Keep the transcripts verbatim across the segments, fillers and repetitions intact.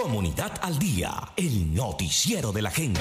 Comunidad al Día, el noticiero de la gente.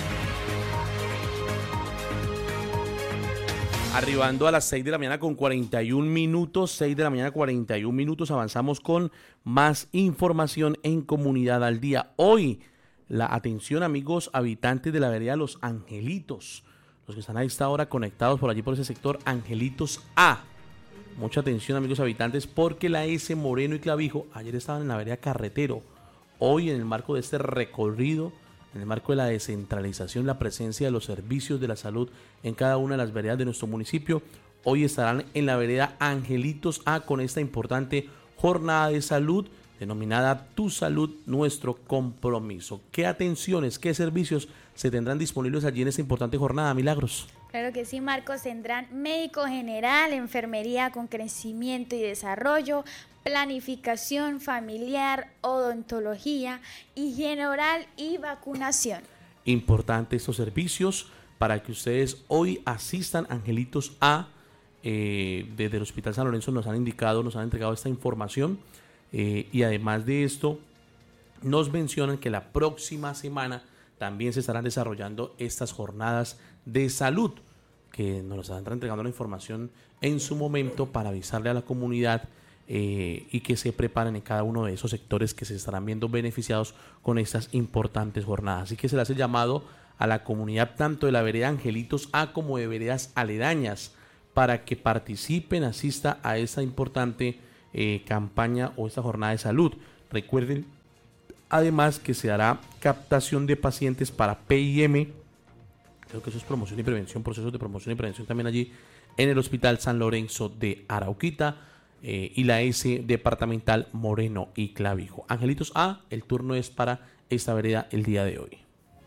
Arribando a las seis de la mañana con cuarenta y un minutos, seis de la mañana cuarenta y un minutos, avanzamos con más información en Comunidad al Día. Hoy, la atención, amigos habitantes de la vereda Los Angelitos, los que están a esta hora conectados por allí por ese sector, Angelitos A. Mucha atención, amigos habitantes, porque la S Moreno y Clavijo ayer estaban en la vereda Carretero. Hoy, en el marco de este recorrido, en el marco de la descentralización, la presencia de los servicios de la salud en cada una de las veredas de nuestro municipio, hoy estarán en la vereda Angelitos A con esta importante jornada de salud denominada Tu Salud, Nuestro Compromiso. ¿Qué atenciones, qué servicios se tendrán disponibles allí en esta importante jornada, Milagros? Claro que sí, Marcos, tendrán médico general, enfermería con crecimiento y desarrollo, planificación familiar, odontología, higiene oral y vacunación. Importante estos servicios para que ustedes hoy asistan. Angelitos A, eh, desde el Hospital San Lorenzo nos han indicado, nos han entregado esta información, eh, y además de esto nos mencionan que la próxima semana también se estarán desarrollando estas jornadas de salud, que nos están entregando la información en su momento para avisarle a la comunidad eh, y que se preparen en cada uno de esos sectores que se estarán viendo beneficiados con estas importantes jornadas. Así que se le hace llamado a la comunidad tanto de la vereda Angelitos A como de veredas aledañas para que participen, asista a esta importante eh, campaña o esta jornada de salud. Recuerden además que se hará captación de pacientes para P I M, creo que eso es promoción y prevención, procesos de promoción y prevención también allí en el Hospital San Lorenzo de Arauquita, eh, y la S departamental Moreno y Clavijo. Angelitos A, el turno es para esta vereda el día de hoy.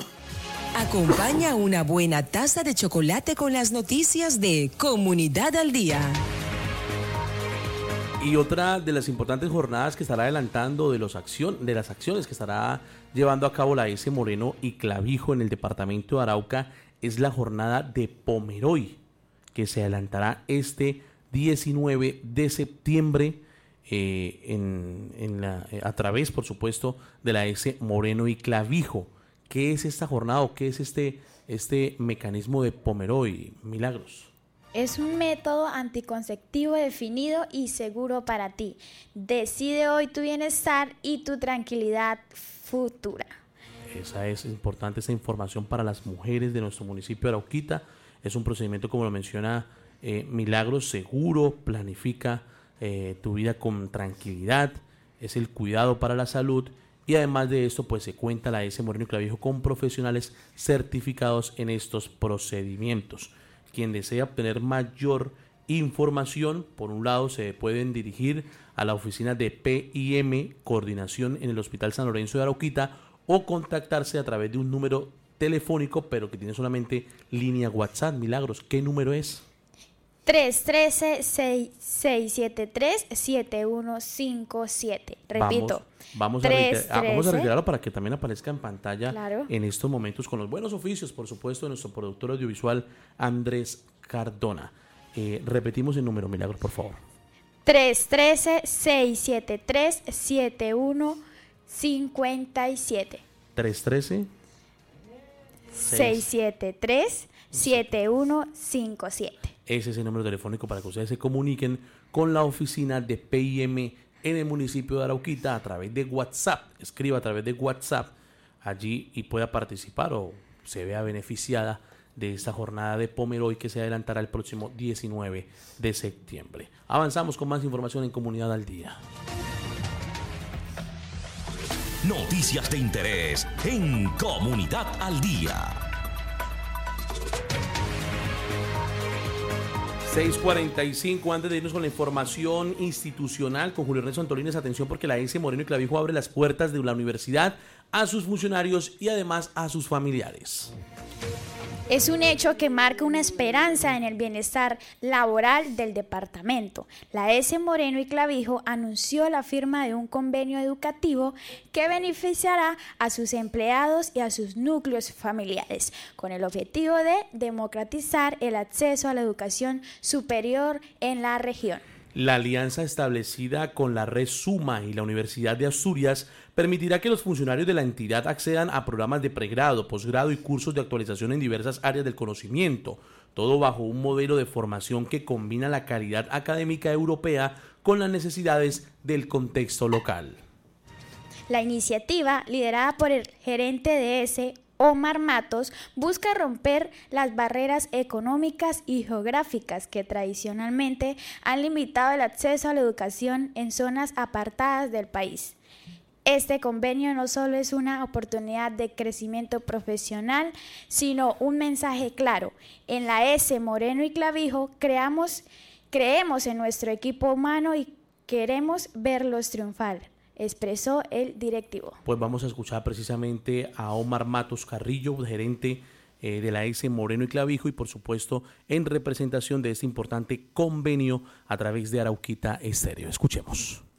Acompaña una buena taza de chocolate con las noticias de Comunidad al Día. Y otra de las importantes jornadas que estará adelantando de, los acción, de las acciones que estará llevando a cabo la S Moreno y Clavijo en el departamento de Arauca es la jornada de Pomeroy, que se adelantará este diecinueve de septiembre eh, en, en la, eh, a través, por supuesto, de la S Moreno y Clavijo. ¿Qué es esta jornada o qué es este, este mecanismo de Pomeroy, Milagros? Es un método anticonceptivo definido y seguro para ti. Decide hoy tu bienestar y tu tranquilidad futura. Esa es importante, esa información para las mujeres de nuestro municipio de Arauquita. Es un procedimiento, como lo menciona eh, Milagros, seguro, planifica eh, tu vida con tranquilidad, es el cuidado para la salud. Y además de esto, pues se cuenta la S Moreno y Clavijo con profesionales certificados en estos procedimientos. Quien desea obtener mayor información, por un lado se pueden dirigir a la oficina de P I M Coordinación en el Hospital San Lorenzo de Arauquita o contactarse a través de un número telefónico, pero que tiene solamente línea WhatsApp. Milagros, ¿qué número es? tres uno tres, seis siete tres, siete uno cinco siete. Repito. Vamos, vamos, a, reiterar, ah, vamos a reiterarlo para que también aparezca en pantalla, claro, en estos momentos con los buenos oficios, por supuesto, de nuestro productor audiovisual Andrés Cardona. Eh, repetimos el número, Milagros, por favor. tres uno tres, seis siete tres, siete uno cinco siete. tres uno tres, seis siete tres, siete uno cinco siete. Ese es el número telefónico para que ustedes se comuniquen con la oficina de P I M en el municipio de Arauquita a través de WhatsApp. Escriba a través de WhatsApp allí y pueda participar o se vea beneficiada de esta jornada de Pomeroy que se adelantará el próximo diecinueve de septiembre. Avanzamos con más información en Comunidad al Día. Noticias de interés en Comunidad al Día. seis cuarenta y cinco, antes de irnos con la información institucional con Julio Ernesto Antolines, atención porque la S Moreno y Clavijo abre las puertas de la universidad a sus funcionarios y además a sus familiares. Es un hecho que marca una esperanza en el bienestar laboral del departamento. La S Moreno y Clavijo anunció la firma de un convenio educativo que beneficiará a sus empleados y a sus núcleos familiares, con el objetivo de democratizar el acceso a la educación superior en la región. La alianza establecida con la Red Suma y la Universidad de Asturias permitirá que los funcionarios de la entidad accedan a programas de pregrado, posgrado y cursos de actualización en diversas áreas del conocimiento, todo bajo un modelo de formación que combina la calidad académica europea con las necesidades del contexto local. La iniciativa, liderada por el gerente de E S E, Omar Matos, busca romper las barreras económicas y geográficas que tradicionalmente han limitado el acceso a la educación en zonas apartadas del país. Este convenio no solo es una oportunidad de crecimiento profesional, sino un mensaje claro. En la E S E Moreno y Clavijo creamos, creemos en nuestro equipo humano y queremos verlos triunfar, expresó el directivo. Pues vamos a escuchar precisamente a Omar Matos Carrillo, gerente eh, de la E S E Moreno y Clavijo, y por supuesto en representación de este importante convenio a través de Arauquita Estéreo. Escuchemos.